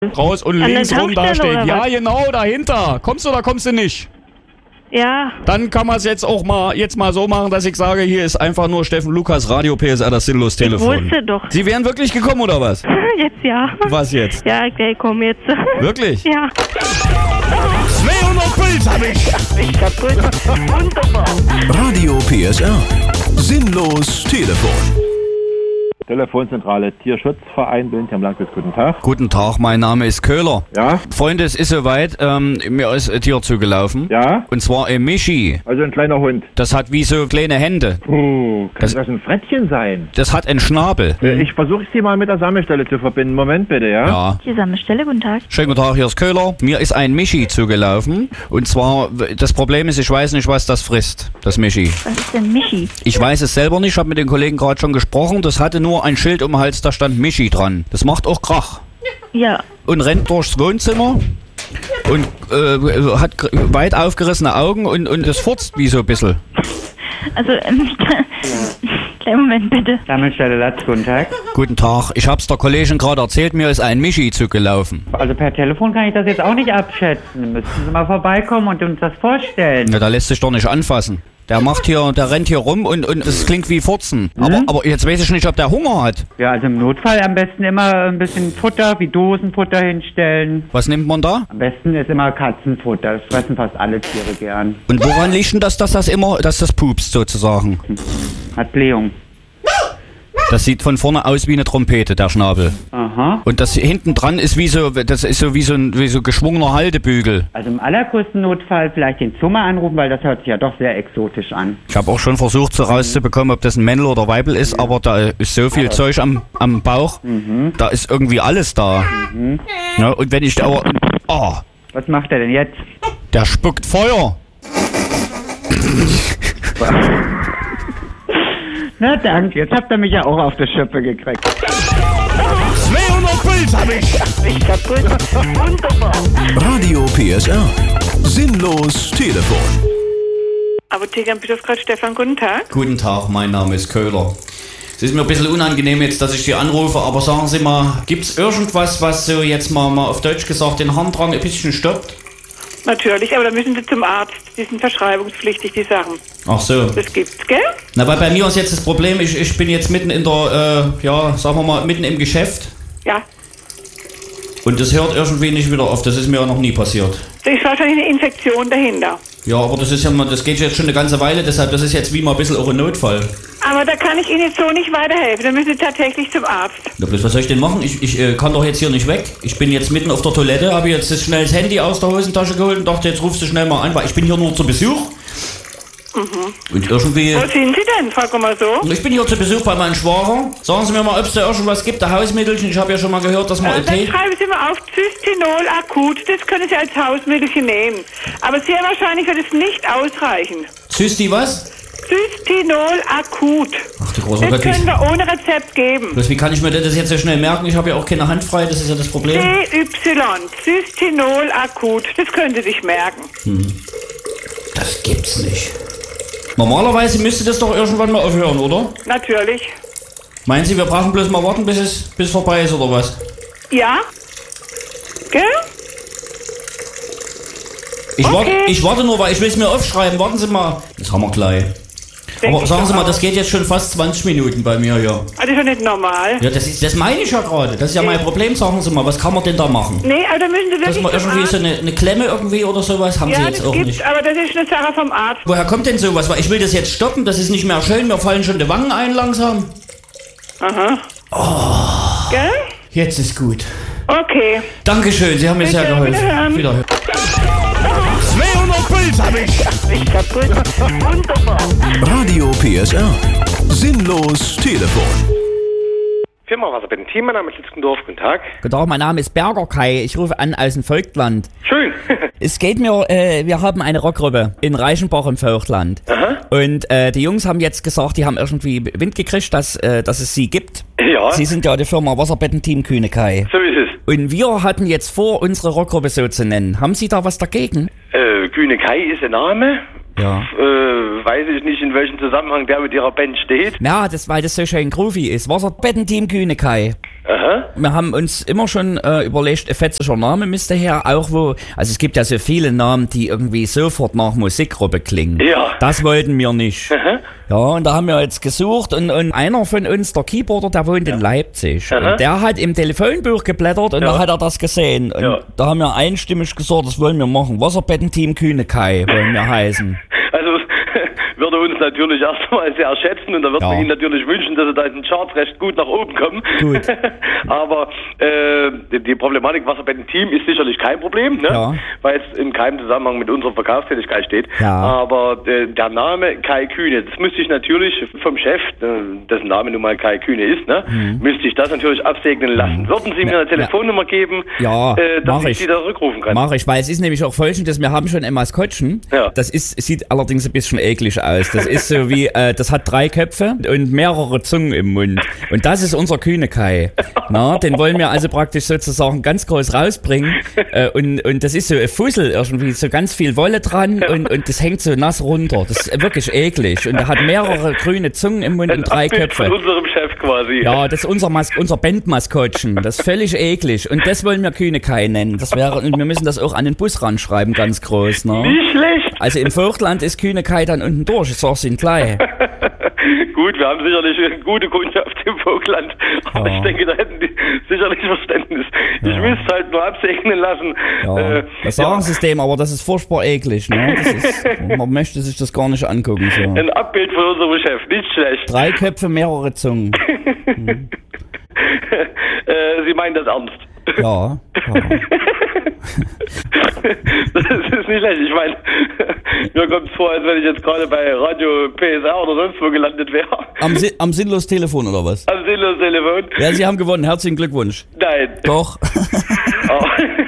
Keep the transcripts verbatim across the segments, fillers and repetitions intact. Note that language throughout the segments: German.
Raus und An links der rum da Tankstelle steht. oder Ja, was? genau, dahinter. Kommst du oder kommst du nicht? Ja, Dann kann man es jetzt auch mal jetzt mal so machen, dass ich sage, hier ist einfach nur Steffen Lukas, Radio P S R, das sinnlos Telefon. wusste doch. Sie wären wirklich gekommen, oder was? Jetzt ja. Was jetzt? Ja, okay, komm jetzt. Wirklich? Ja. zweihundert Puls hab ich! Ich kaputt. Wunderbar. Radio P S R. Sinnlos Telefon. Telefonzentrale Tierschutzverein Böhnheim Landkreis, guten Tag. Guten Tag, mein Name ist Köhler. Ja? Freunde, es ist soweit, ähm, mir ist ein Tier zugelaufen. Ja? Und zwar ein Michi. Also ein kleiner Hund. Das hat wie so kleine Hände. Puh, kann Das- das, ein Frettchen sein? Das hat einen Schnabel. Äh, Ich versuche Sie mal mit der Sammelstelle zu verbinden. Moment bitte, ja? Ja. Die Sammelstelle, guten Tag. Schönen guten Tag, hier ist Köhler. Mir ist ein Michi zugelaufen. Und zwar, das Problem ist, ich weiß nicht, was das frisst, das Michi. Was ist denn Michi? Ich weiß es selber nicht, ich habe mit den Kollegen gerade schon gesprochen. Das hatte nur ein Schild um den Hals, da stand Michi dran. Das macht auch Krach. Ja. Und rennt durchs Wohnzimmer und äh, hat gr- weit aufgerissene Augen und, und es furzt wie so ein bisschen. Also, ähm, kleinen Moment bitte. Sammelstelle Latz, guten Tag. Guten Tag, ich hab's der Kollegin gerade erzählt, mir ist ein Michi zugelaufen. Also per Telefon kann ich das jetzt auch nicht abschätzen. Müssten Sie mal vorbeikommen und uns das vorstellen. Na, da lässt sich doch nicht anfassen. Der macht hier, der rennt hier rum und, und es klingt wie Furzen. Aber, aber jetzt weiß ich nicht, ob der Hunger hat. Ja, also im Notfall am besten immer ein bisschen Futter, wie Dosenfutter hinstellen. Was nimmt man da? Am besten ist immer Katzenfutter. Das fressen fast alle Tiere gern. Und woran liegt denn das, dass das immer, dass das pupst sozusagen? Hat Blähung. Das sieht von vorne aus wie eine Trompete, der Schnabel. Aha. Und das hinten dran ist wie so, das ist so wie so ein wie so geschwungener Haltebügel. Also im allergrößten Notfall vielleicht den Zummer anrufen, weil das hört sich ja doch sehr exotisch an. Ich habe auch schon versucht, so rauszubekommen, ob das ein Männl oder Weibel ist, aber da ist so viel Zeug am, am Bauch, da ist irgendwie alles da. Ja, und wenn ich aber, oh, Was macht er denn jetzt? der spuckt Feuer. Na danke, jetzt habt ihr mich ja auch auf die Schippe gekriegt. zweihundert Puls hab ich! Ich kaputt. Wunderbar. Radio P S R. Sinnlos Telefon. Apotheker am Bischofskreuz, Stefan, guten Tag. Guten Tag, mein Name ist Köhler. Es ist mir ein bisschen unangenehm jetzt, dass ich Sie anrufe, aber sagen Sie mal, gibt's irgendwas, was so jetzt mal, mal auf Deutsch gesagt den Harndrang ein bisschen stoppt? Natürlich, aber da müssen Sie zum Arzt. Die sind verschreibungspflichtig, die Sachen. Ach so. Das gibt's, gell? Na, weil bei mir ist jetzt das Problem, ich, ich bin jetzt mitten in der, äh, ja, sagen wir mal, mitten im Geschäft Ja. und das hört irgendwie nicht wieder auf. Das ist mir ja noch nie passiert. Da ist wahrscheinlich eine Infektion dahinter. Ja, aber das ist ja mal, das geht jetzt schon eine ganze Weile, deshalb, das ist jetzt wie mal ein bisschen auch ein Notfall. Aber da kann ich Ihnen jetzt so nicht weiterhelfen. Da müssen Sie tatsächlich zum Arzt. Na, bloß was soll ich denn machen? Ich, ich äh, kann doch jetzt hier nicht weg. Ich bin jetzt mitten auf der Toilette, habe jetzt das schnell das Handy aus der Hosentasche geholt und dachte, jetzt rufst du schnell mal an, weil ich bin hier nur zu Besuch. Mhm. Und irgendwie... Wo sind Sie denn? Frag mal so. Ich bin hier zu Besuch bei meinem Schwager. Sagen Sie mir mal, ob es da irgendwas gibt, der Hausmittelchen. Ich habe ja schon mal gehört, dass man Äh, dann Tee... schreiben Sie mal auf Cystinol akut. Das können Sie als Hausmittelchen nehmen. Aber sehr wahrscheinlich wird es nicht ausreichen. Zysti was? Cystinol akut. Ach du großer Das Gott, können wie, wir ohne Rezept geben. bloß wie kann ich mir das jetzt so schnell merken? Ich habe ja auch keine Hand frei, das ist ja das Problem. C Y, Cystinol akut. Das können Sie sich merken. Das gibt's nicht. Normalerweise müsste das doch irgendwann mal aufhören, oder? Natürlich. Meinen Sie, wir brauchen bloß mal warten, bis es, bis es vorbei ist, oder was? Ja? Gell? Ich, Okay. warte, ich warte nur, weil ich will es mir aufschreiben. Warten Sie mal. Das haben wir gleich. Denk Aber ich sagen doch Sie mal, auch. das geht jetzt schon fast zwanzig Minuten bei mir hier. Ah, das ist doch nicht normal. Ja, das, ist, das meine ich ja gerade. Das ist ja mein Problem. Sagen Sie mal, was kann man denn da machen? Nee, aber da müssen Sie Dass wirklich man zum irgendwie Arzt. so eine, eine Klemme irgendwie oder sowas haben Sie Ja, jetzt das auch gibt's, nicht. aber das ist eine Sache vom Arzt. Woher kommt denn sowas? Weil ich will das jetzt stoppen. Das ist nicht mehr schön. Mir fallen schon die Wangen ein langsam. Aha. Oh. Gell? Jetzt ist gut. Okay. Dankeschön, Sie haben mir Bitte, sehr geholfen. wiederhören. Wiederhören. zweihundert Puls hab ich! Ich kaputt. Wunderbar. Radio P S R. Sinnlos Telefon. Firma Wasserbetten Team, mein Name ist Litzkendorf, guten Tag. Guten Tag, mein Name ist Berger Kai. Ich rufe an aus dem Vogtland. Schön. Es geht mir, äh, wir haben eine Rockgruppe in Reichenbach im Vogtland. Aha. Und äh, die Jungs haben jetzt gesagt, die haben irgendwie Wind gekriegt, dass, äh, dass es sie gibt. Ja, Sie sind ja die Firma Wasserbetten Team Kühne Kai. so ist es. Und wir hatten jetzt vor, unsere Rockgruppe so zu nennen. Haben Sie da was dagegen? Äh, Kühne Kai ist der Name. Ja. Äh, weiß ich nicht, in welchem Zusammenhang der mit ihrer Band steht. Na, das, weil das so schön groovy ist. Wasserbettenteam Kühne-Kai. Aha. Wir haben uns immer schon äh, überlegt, ein fetziger Name müsste her, auch wo, also es gibt ja so viele Namen, die irgendwie sofort nach Musikgruppe klingen. Ja. Das wollten wir nicht. Aha. Ja, und da haben wir jetzt gesucht und, und einer von uns, der Keyboarder, der wohnt in Leipzig. Aha. Und der hat im Telefonbuch geblättert und Ja. da hat er das gesehen. Und Ja. da haben wir einstimmig gesagt, das wollen wir machen. Wasserbettenteam Kühne-Kai wollen wir heißen. Also würde uns natürlich erstmal sehr schätzen und da würde Ja. man Ihnen natürlich wünschen, dass Sie da in den Charts recht gut nach oben kommen. Gut. Aber äh, die, die Problematik Wasserbettenteam ist sicherlich kein Problem, ne? Ja. Weil es in keinem Zusammenhang mit unserer Verkaufstätigkeit steht. Ja. Aber äh, der Name Kai Kühne, das müsste ich natürlich vom Chef, äh, dessen Name nun mal Kai Kühne ist, ne, Mhm. müsste ich das natürlich absegnen lassen. Würden Sie mir eine Telefonnummer geben, Ja, äh, dass mach ich ich. Sie da zurückrufen kann? Mach ich, weil es ist nämlich auch folgendes, wir haben schon ein Maskottchen. Ja. Das ist, sieht allerdings ein bisschen eklig aus. Das ist so wie, äh, das hat drei Köpfe und mehrere Zungen im Mund. Und das ist unser Kühne-Kai. Na, den wollen wir also praktisch sozusagen ganz groß rausbringen. Äh, und, und das ist so ein Fussel irgendwie, so ganz viel Wolle dran und, und das hängt so nass runter. Das ist wirklich eklig. Und er hat mehrere grüne Zungen im Mund und drei Abbild Köpfe. von unserem Chef quasi. Ja, das ist unser, Mas unser Bandmaskottchen. Das ist völlig eklig. Und das wollen wir Kühne-Kai nennen. Das wäre, und wir müssen das auch an den Bus ranschreiben, ganz groß. Ne? Nicht schlecht. Also im Vogtland ist Kühne-Kai dann unten durch. Ich sag's Ihnen gleich. Gut, wir haben sicherlich eine gute Kundschaft im Vogtland, aber Ja. ich denke, da hätten die sicherlich Verständnis. Ich müsste es halt nur absegnen lassen. Ja, Äh, das sagen sie dem, aber das ist furchtbar eklig. Ne? Das ist, man möchte sich das gar nicht angucken. So. ein Abbild von unserem Chef, nicht schlecht. Drei Köpfe, mehrere Zungen. äh, Sie meinen das ernst? Ja. ja. Das ist nicht schlecht. Ich meine, mir kommt es vor, als wenn ich jetzt gerade bei Radio P S R oder sonst wo gelandet wäre. Am, Si- am sinnlos Telefon oder was? Am sinnlosen Telefon. Ja, Sie haben gewonnen. Herzlichen Glückwunsch. Nein. Doch. Oh.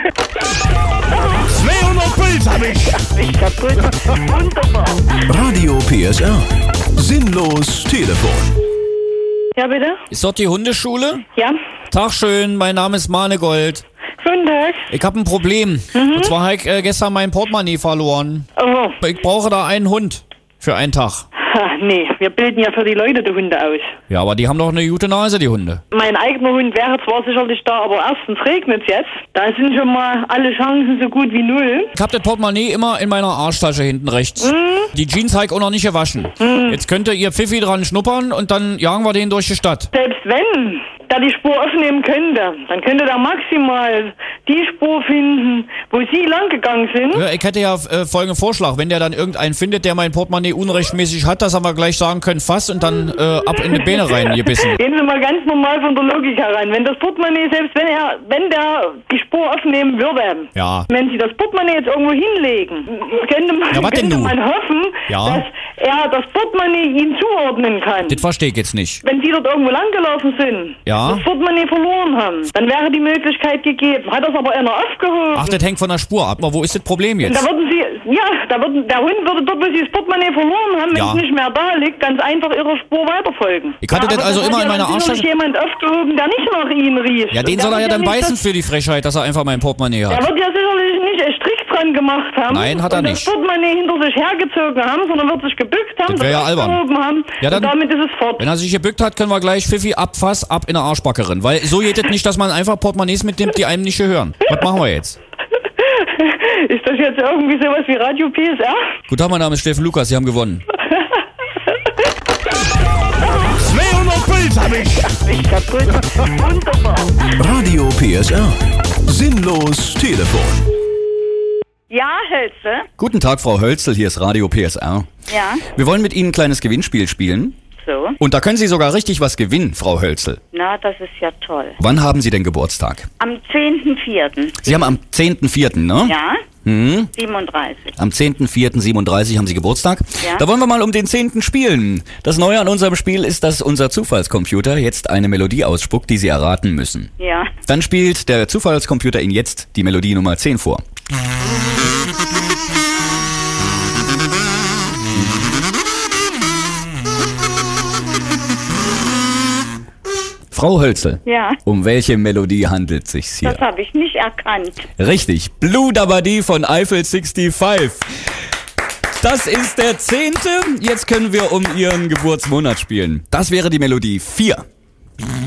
zweihundert Puls hab ich. Ich kaputt. Wunderbar. Radio P S R. Sinnlos Telefon. Ja, bitte? Ist dort die Hundeschule? Ja. Tag schön, mein Name ist Manegold. Guten Tag. Ich habe ein Problem. Und zwar habe ich äh, gestern mein Portemonnaie verloren. Oh. Ich brauche da einen Hund für einen Tag. Ha, nee, wir bilden ja für die Leute die Hunde aus. Ja, aber die haben doch eine gute Nase, die Hunde. Mein eigener Hund wäre zwar sicherlich da, aber erstens regnet es jetzt. Da sind schon mal alle Chancen so gut wie null. Ich habe das Portemonnaie immer in meiner Arschtasche hinten rechts. Die Jeans habe ich auch noch nicht gewaschen. Jetzt könnte ihr Pfiffi dran schnuppern und dann jagen wir den durch die Stadt. Selbst wenn der die Spur aufnehmen könnte, dann könnte der maximal die Spur finden, wo Sie lang gegangen sind. Ja, ich hätte ja äh, folgenden Vorschlag. Wenn der dann irgendeinen findet, der mein Portemonnaie unrechtmäßig hat, dass wir gleich sagen können, fass und dann äh, ab in die Beine rein gebissen. Gehen Sie mal ganz normal von der Logik herein. Wenn das Portemonnaie, selbst wenn er, wenn der die Spur aufnehmen würde, Ja. wenn Sie das Portemonnaie jetzt irgendwo hinlegen, könnte man, Ja, was denn könnte nun? man hoffen, Ja. dass er das Portemonnaie Ihnen zuordnen kann. Das verstehe ich jetzt nicht. Wenn Sie dort irgendwo langgelaufen sind, Ja. das Portemonnaie verloren haben, dann wäre die Möglichkeit gegeben. Hat das aber einer aufgehoben. Ach, das hängt von der Spur ab. Aber wo ist das Problem Da jetzt? würden Sie, ja, da würden, der Hund würde dort, wo Sie das Portemonnaie verloren haben, wenn Ja. es nicht mehr da liegt, ganz einfach Ihrer Spur weiterfolgen. Ich hatte ja, das aber also hat immer ja in meiner dann sicherlich Arschtasche. jemand aufgehoben, der nicht nach Ihnen riecht. Ja, den Und soll der er ja wird dann nicht beißen das- für die Frechheit, dass er einfach mein Portemonnaie Der hat. wird ja sicherlich nicht einen Strick dran gemacht haben. Nein, hat er und nicht. das Portemonnaie hinter sich hergezogen haben, sondern wird sich gebückt haben, Das wär ja das albern. aufgehoben haben. Ja, dann- und damit ist es fort. Wenn er sich gebückt hat, können wir gleich Pfiffi ab, Fass, ab in der Arschbackerin. Weil so geht es nicht, dass man einfach Portemonnaies mitnimmt, die einem nicht gehören. Was machen wir jetzt? Ist das jetzt irgendwie sowas wie Radio P S R? Guten Tag, mein Name ist Steffen Lukas, Sie haben gewonnen. zweihundert Puls hab ich. Ich kaputt. Wunderbar. Radio P S R. Sinnlos Telefon. Ja, Hölze. Guten Tag, Frau Hölzel, hier ist Radio P S R. Ja, Wir wollen mit Ihnen ein kleines Gewinnspiel spielen. so. Und da können Sie sogar richtig was gewinnen, Frau Hölzel. Na, das ist ja toll. Wann haben Sie denn Geburtstag? Am zehnten vierten Sie haben am zehnten vierten, ne? Ja, Hm? siebenunddreißig. Am zehnten vierten siebenunddreißig haben Sie Geburtstag. Ja. Da wollen wir mal um den zehnten spielen. Das Neue an unserem Spiel ist, dass unser Zufallscomputer jetzt eine Melodie ausspuckt, die Sie erraten müssen. Ja. Dann spielt der Zufallscomputer Ihnen jetzt die Melodie Nummer zehn vor. Frau Hölzel, Ja, um welche Melodie handelt es sich hier? das habe ich nicht erkannt. Richtig, Blue Dabadi von Eiffel fünfundsechzig. Das ist der zehnte. Jetzt können wir um Ihren Geburtsmonat spielen. Das wäre die Melodie vier.